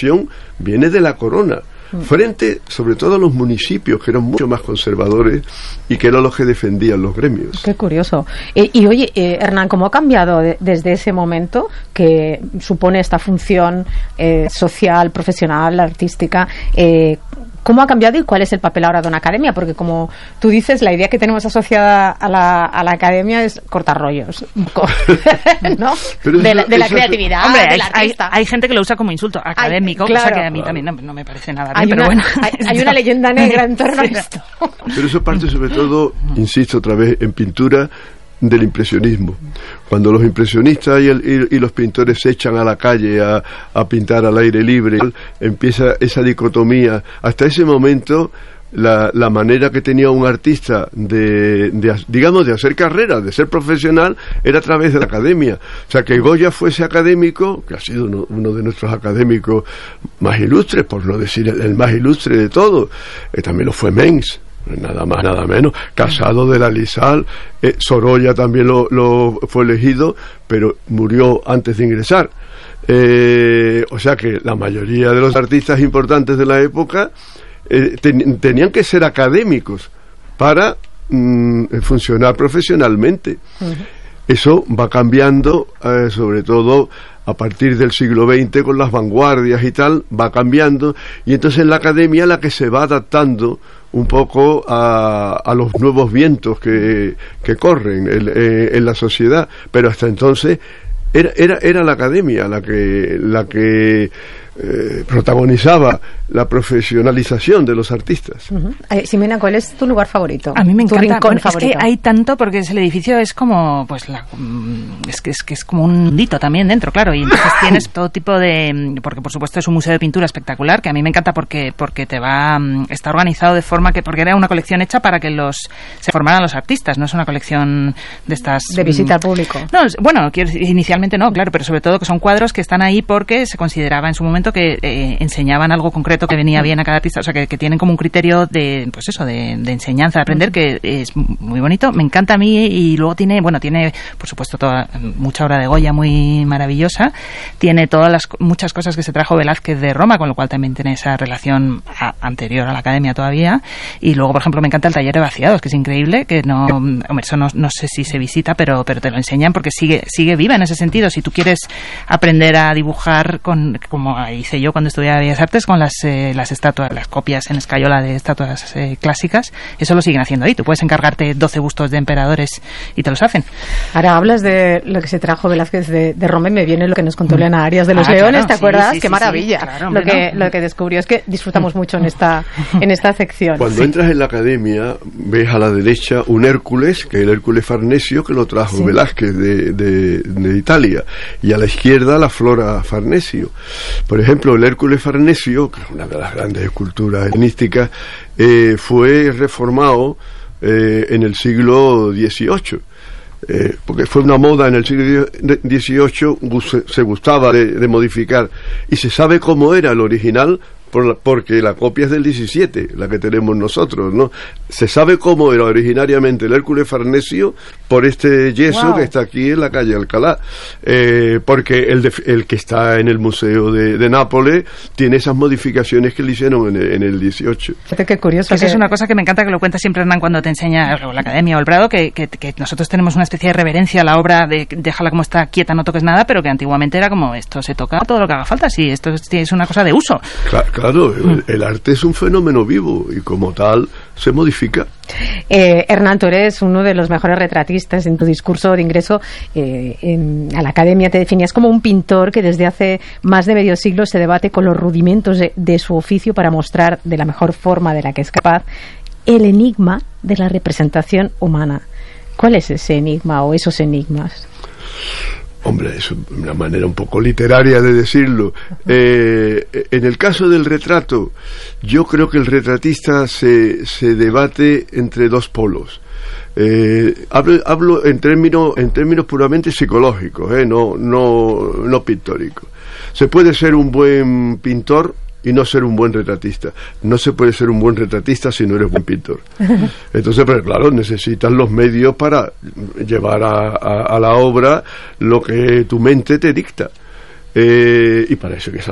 representación viene de la corona, frente sobre todo a los municipios, que eran mucho más conservadores y que eran los que defendían los gremios. Qué curioso. Y oye, Hernán, ¿cómo ha cambiado desde ese momento que supone esta función social, profesional, artística? ¿Cómo ha cambiado y cuál es el papel ahora de una academia? Porque como tú dices, la idea que tenemos asociada a la academia es cortar rollos, ¿no? De la creatividad, hombre, del artista. Hay gente que lo usa como insulto académico, claro, cosa que a mí también no me parece nada bien, pero bueno. Hay una leyenda negra en torno a esto. Pero eso parte sobre todo, insisto otra vez, en pintura, del impresionismo. Cuando los impresionistas y los pintores se echan a la calle a pintar al aire libre, empieza esa dicotomía. Hasta ese momento la manera que tenía un artista de hacer carrera, de ser profesional, era a través de la academia. O sea, que Goya fuese académico, que ha sido uno de nuestros académicos más ilustres, por no decir el más ilustre de todos, también lo fue Mengs, nada más, nada menos, Casado de la Lizal, Sorolla también lo fue elegido, pero murió antes de ingresar. O sea que la mayoría de los artistas importantes de la época tenían que ser académicos para funcionar profesionalmente. Eso va cambiando, sobre todo a partir del siglo XX, con las vanguardias y tal, va cambiando, y entonces la academia la que se va adaptando un poco a los nuevos vientos que corren en la sociedad, pero hasta entonces era la academia la que protagonizaba la profesionalización de los artistas. Ximena, ¿cuál es tu lugar favorito? A mí me encanta. Bueno, es que hay tanto, porque el edificio es como, pues, es como un mundito también dentro, claro, y entonces tienes todo tipo de, porque por supuesto es un museo de pintura espectacular, que a mí me encanta porque está organizado de forma que, porque era una colección hecha para que se formaran los artistas, no es una colección de estas de visita al público. No, bueno, inicialmente no, claro, pero sobre todo que son cuadros que están ahí porque se consideraba en su momento que enseñaban algo concreto que venía bien a cada artista, o sea, que tienen como un criterio de, pues eso, de enseñanza, de aprender, que es muy bonito, me encanta a mí. Y luego tiene por supuesto mucha obra de Goya muy maravillosa, tiene muchas cosas que se trajo Velázquez de Roma, con lo cual también tiene esa relación anterior a la academia todavía. Y luego, por ejemplo, me encanta el taller de vaciados, que es increíble, que eso no sé si se visita, pero te lo enseñan porque sigue viva en ese sentido. Si tú quieres aprender a dibujar como hice yo cuando estudiaba Bellas Artes, con las estatuas, las copias en escayola de estatuas clásicas, eso lo siguen haciendo ahí. Tú puedes encargarte 12 bustos de emperadores y te los hacen. Ahora hablas de lo que se trajo Velázquez de Roma y me viene lo que nos contó Elena Arias de los Leones, ¿te acuerdas? ¡Qué maravilla! Sí, claro, lo que descubrió. Es que disfrutamos mucho en esta sección. Cuando entras en la academia, ves a la derecha un Hércules, que es el Hércules Farnesio, que lo trajo Velázquez de Italia, y a la izquierda la Flora Farnesio. Por ejemplo, el Hércules Farnesio, que es una de las grandes esculturas helenísticas, fue reformado en el siglo XVIII. Porque fue una moda en el siglo XVIII, se gustaba de modificar, y se sabe cómo era el original porque la copia es del 17, la que tenemos nosotros, ¿no? Se sabe cómo era originariamente el Hércules Farnesio por este yeso que está aquí en la calle Alcalá, porque el que está en el Museo de Nápoles tiene esas modificaciones que le hicieron en el 18. Fíjate qué curioso. Eso es una cosa que me encanta, que lo cuenta siempre Hernán cuando te enseña la academia o el Prado, que nosotros tenemos una especie de reverencia a la obra, de déjala como está quieta, no toques nada, pero que antiguamente era como, esto se toca todo lo que haga falta, sí, esto es una cosa de uso. Claro, el arte es un fenómeno vivo y como tal se modifica. Hernán, tú eres uno de los mejores retratistas. En tu discurso de ingreso a la academia te definías como un pintor que desde hace más de medio siglo se debate con los rudimentos de su oficio para mostrar de la mejor forma de la que es capaz el enigma de la representación humana. ¿Cuál es ese enigma o esos enigmas? Hombre, es una manera un poco literaria de decirlo. En el caso del retrato, yo creo que el retratista se debate entre dos polos. Hablo en términos puramente psicológicos, no pictóricos. Se puede ser un buen pintor y no ser un buen retratista. No se puede ser un buen retratista si no eres buen pintor. Entonces, pero claro, necesitas los medios para llevar a la obra lo que tu mente te dicta. Y para eso hay que